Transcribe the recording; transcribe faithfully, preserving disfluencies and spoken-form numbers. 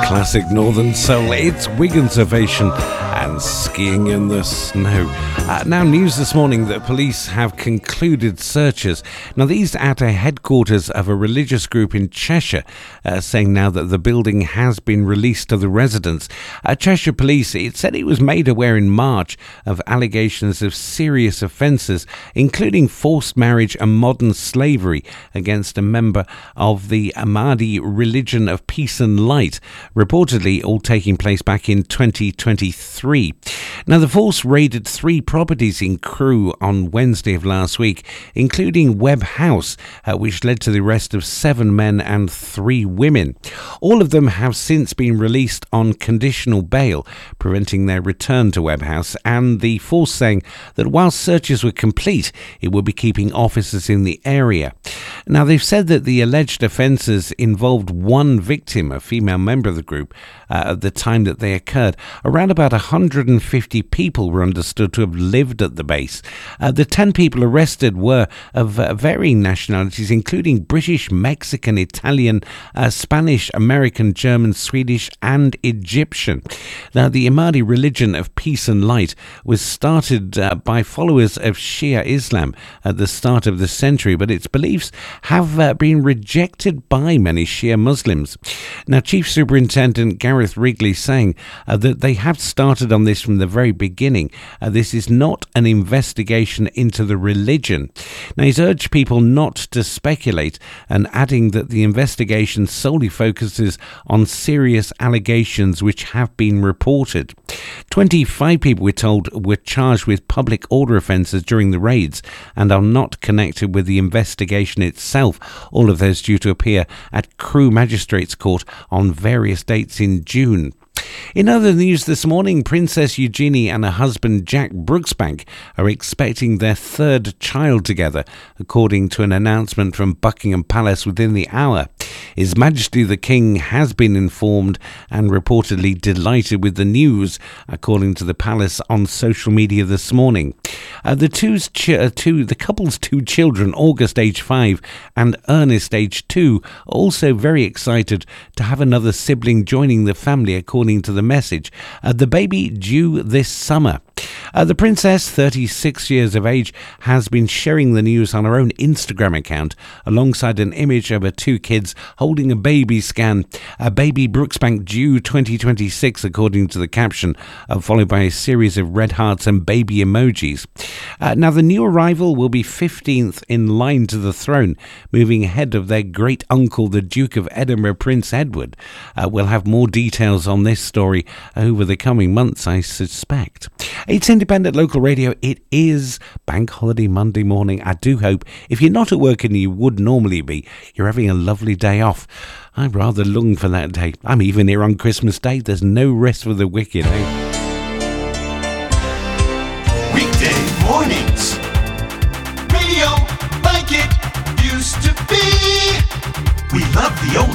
Classic Northern Soul. It's Wigan's Ovation and Skiing in the Snow. Uh, now, news this morning that police have concluded searches. Now, these at a headquarters of a religious group in Cheshire, uh, saying now that the building has been released to the residents. Uh, Cheshire Police, it said it was made aware in March of allegations of serious offences, including forced marriage and modern slavery against a member of the Ahmadi Religion of Peace and Light, reportedly all taking place back in twenty twenty-three. Now, the force raided three properties in Crewe on Wednesday of last week, including Webb House, uh, which led to the arrest of seven men and three women. All of them have since been released on conditional bail, preventing their return to Webb House, and the force saying that while searches were complete, it will be keeping officers in the area. Now, they've said that the alleged offences involved one victim, a female member of the group, uh, at the time that they occurred. Around about one hundred fifty people were understood to have lived at the base. Uh, the ten people arrested were of uh, varying nationalities, including British, Mexican, Italian, uh, Spanish, American, German, Swedish and Egyptian. Now, the Ahmadi Religion of Peace and Light was started uh, by followers of Shia Islam at the start of the century, but its beliefs have uh, been rejected by many Shia Muslims. Now, Chief Superintendent Gareth Wrigley saying uh, that they have started on this from the very beginning. Uh, this is not an investigation into the religion. Now, he's urged people not to speculate, and adding that the investigation solely focuses on serious allegations which have been reported. twenty-five people, we're told, were charged with public order offences during the raids and are not connected with the investigation itself. All of those due to appear at Crewe Magistrates Court on various dates in June. In other news this morning, Princess Eugenie and her husband Jack Brooksbank are expecting their third child together, according to an announcement from Buckingham Palace within the hour. His Majesty the King has been informed and reportedly delighted with the news, according to the palace on social media this morning. Uh, the two's ch- uh, two, the couple's two children, August age five and Ernest age two, are also very excited to have another sibling joining the family, according to the message. Uh, the baby due this summer. Uh, the princess, thirty-six years of age, has been sharing the news on her own Instagram account alongside an image of her two kids holding a baby scan. A baby Brooksbank due twenty twenty-six, according to the caption, uh, followed by a series of red hearts and baby emojis. Uh, now, the new arrival will be fifteenth in line to the throne, moving ahead of their great uncle, the Duke of Edinburgh, Prince Edward. Uh, we'll have more details on this story over the coming months, I suspect. It's independent local radio. It is Bank Holiday Monday morning. I do hope, if you're not at work and you would normally be, you're having a lovely day off. I rather long for that day. I'm even here on Christmas Day. There's no rest for the wicked, eh? Weekday mornings, radio like it used to be. We love the old